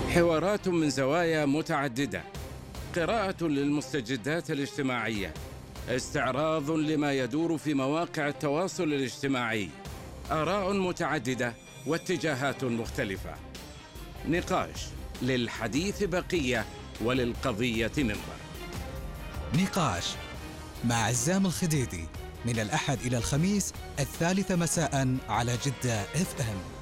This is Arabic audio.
حوارات من زوايا متعددة، قراءة للمستجدات الاجتماعية، استعراض لما يدور في مواقع التواصل الاجتماعي، آراء متعددة واتجاهات مختلفة، نقاش للحديث بقية وللقضية منظر. نقاش مع عزام الخديدي من الأحد إلى الخميس 3 مساء على جدة FM.